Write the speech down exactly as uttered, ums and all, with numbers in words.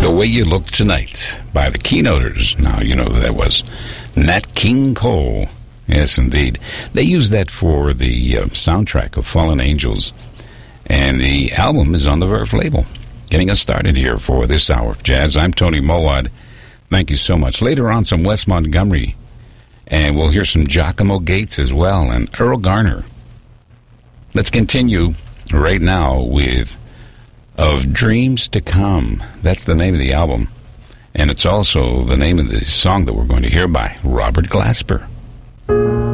The Way You Look Tonight by the Keynoters. Now, you know who that was. Nat King Cole. Yes, indeed. They used that for the uh, soundtrack of Fallen Angels. And the album is on the Verve label. Getting us started here for this hour of jazz. I'm Tony Mowat. Thank you so much. Later on, some Wes Montgomery. And we'll hear some Giacomo Gates as well, and Earl Garner. Let's continue right now with Of Dreams to Come. That's the name of the album. And it's also the name of the song that we're going to hear by Robert Glasper.